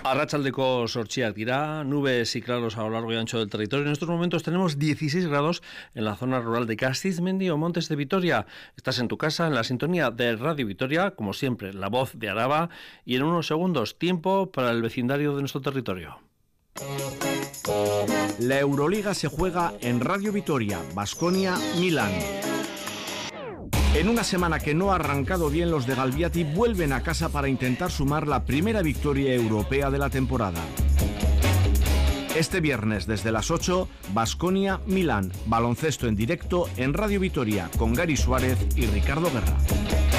Arratsaldeko sortziak dira, nubes y claros a lo largo y ancho del territorio. En estos momentos tenemos 16 grados en la zona rural de Castizmendi o Montes de Vitoria. Estás en tu casa, en la sintonía de Radio Vitoria, como siempre, la voz de Araba, y en unos segundos, tiempo para el vecindario de nuestro territorio. La Euroliga se juega en Radio Vitoria, Baskonia, Milán. En una semana que no ha arrancado bien, los de Galbiati vuelven a casa para intentar sumar la primera victoria europea de la temporada. Este viernes desde las 8, Baskonia, Milán, baloncesto en directo en Radio Vitoria con Gary Suárez y Ricardo Guerra.